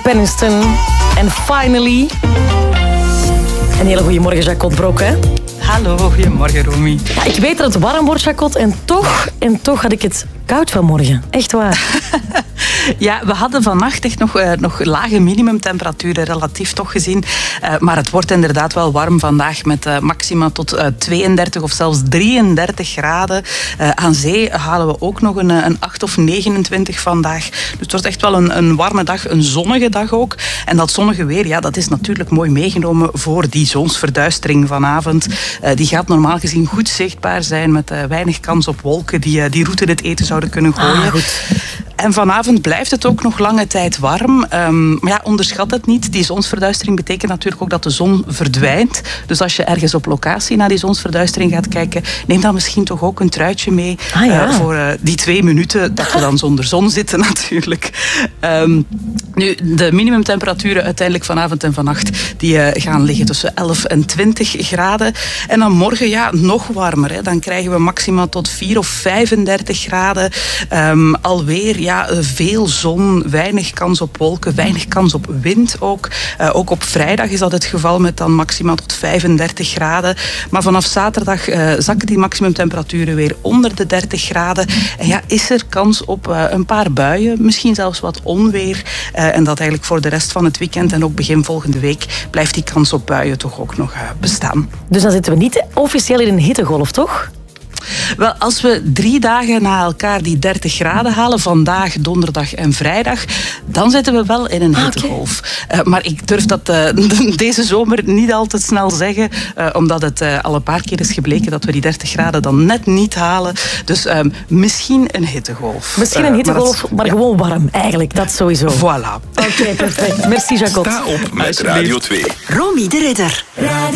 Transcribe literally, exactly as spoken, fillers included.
Peniston en Finally. Een hele goede morgen, Jacot Brok, hè? Hallo, goedemorgen, Romy. Ja, ik weet dat het warm wordt, Jacot, en toch, en toch had ik het koud vanmorgen. Echt waar. Ja, we hadden vannacht echt nog, uh, nog lage minimumtemperaturen relatief toch gezien. Uh, maar het wordt inderdaad wel warm vandaag met uh, maxima tot uh, tweeëndertig of zelfs drieëndertig graden. Uh, aan zee halen we ook nog een, een acht of negenentwintig vandaag. Dus het wordt echt wel een, een warme dag, een zonnige dag ook. En dat zonnige weer, ja, dat is natuurlijk mooi meegenomen voor die zonsverduistering vanavond. Uh, die gaat normaal gezien goed zichtbaar zijn met uh, weinig kans op wolken die, uh, die route het eten zouden kunnen gooien. Ah, goed. En vanavond blijft het ook nog lange tijd warm. Um, maar ja, onderschat het niet. Die zonsverduistering betekent natuurlijk ook dat de zon verdwijnt. Dus als je ergens op locatie naar die zonsverduistering gaat kijken, neem dan misschien toch ook een truitje mee. Ah, ja. uh, voor uh, die twee minuten dat we dan zonder zon zitten natuurlijk. Um, nu, de minimumtemperaturen uiteindelijk vanavond en vannacht die uh, gaan liggen tussen elf en twintig graden. En dan morgen ja, nog warmer. Hè. Dan krijgen we maxima tot vier of vijfendertig graden. Um, alweer ja, veel zon, weinig kans op wolken, weinig kans op wind ook. Uh, ook op vrijdag is dat het geval met dan maxima tot vijfendertig graden. Maar vanaf zaterdag uh, zakken die maximumtemperaturen weer onder de dertig graden. En ja, is er kans op uh, een paar buien, misschien zelfs wat onweer. Uh, en dat eigenlijk voor de rest van het weekend en ook begin volgende week blijft die kans op buien toch ook nog uh, bestaan. Dus dan zitten we niet officieel in een hittegolf, toch? Wel, als we drie dagen na elkaar die dertig graden halen, vandaag, donderdag en vrijdag, dan zitten we wel in een ah, hittegolf. Okay. Uh, maar ik durf dat uh, deze zomer niet al te snel zeggen, uh, omdat het uh, al een paar keer is gebleken dat we die dertig graden dan net niet halen. Dus uh, misschien een hittegolf. Misschien een hittegolf, uh, maar, maar ja. gewoon warm, eigenlijk. Dat sowieso. Voilà. Oké, okay, perfect. Merci, Jacot. Sta op met Radio twee. Romy de Ridder.